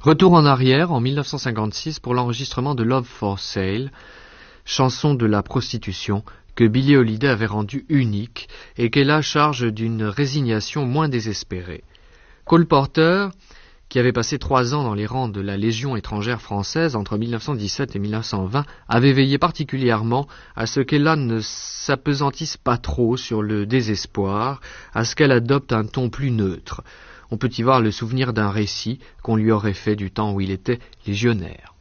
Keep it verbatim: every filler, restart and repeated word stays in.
Retour en arrière en mille neuf cent cinquante-six pour l'enregistrement de Love for Sale, chanson de la prostitution que Billie Holiday avait rendue unique et qu'elle a charge d'une résignation moins désespérée. Cole Porter, qui avait passé trois ans dans les rangs de la Légion étrangère française entre mille neuf cent dix-sept et mille neuf cent vingt, avait veillé particulièrement à ce qu'Ella ne s'apesantisse pas trop sur le désespoir, à ce qu'elle adopte un ton plus neutre. On peut y voir le souvenir d'un récit qu'on lui aurait fait du temps où il était légionnaire.